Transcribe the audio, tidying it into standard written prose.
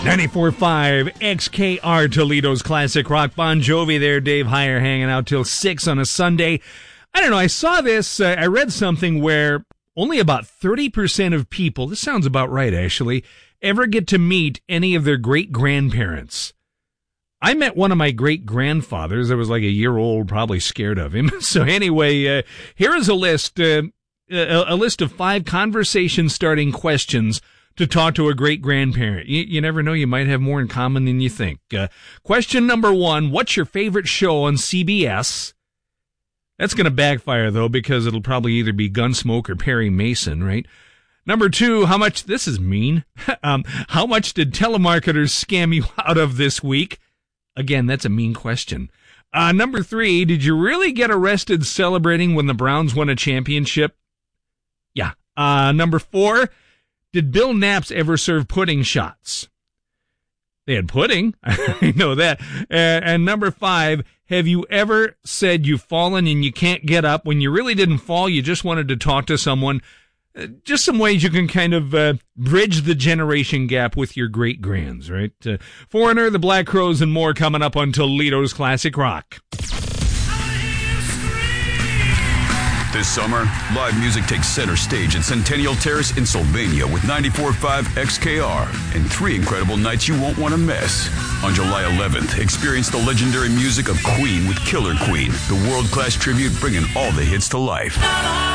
94.5 XKR, Toledo's classic rock. Bon Jovi there, Dave Heyer hanging out till 6 on a Sunday. I don't know, I saw this, I read something where only about 30% of people, this sounds about right actually, ever get to meet any of their great-grandparents. I met one of my great-grandfathers. I was like a year old, probably scared of him. So anyway, here is a list of 5 conversation-starting questions to talk to a great-grandparent. You never know, you might have more in common than you think. Question number 1, what's your favorite show on CBS? That's going to backfire, though, because it'll probably either be Gunsmoke or Perry Mason, right? Number 2, this is mean. How much did telemarketers scam you out of this week? Again, that's a mean question. Number 3, did you really get arrested celebrating when the Browns won a championship? Yeah. Number 4, did Bill Naps ever serve pudding shots? They had pudding. I know that. And number 5, have you ever said you've fallen and you can't get up when you really didn't fall, you just wanted to talk to someone? Just some ways you can kind of bridge the generation gap with your great-grands, right? Foreigner, the Black Crowes, and more coming up on Toledo's Classic Rock. This summer, live music takes center stage at Centennial Terrace in Sylvania with 94.5 XKR and 3 incredible nights you won't want to miss. On July 11th, experience the legendary music of Queen with Killer Queen, the world-class tribute bringing all the hits to life.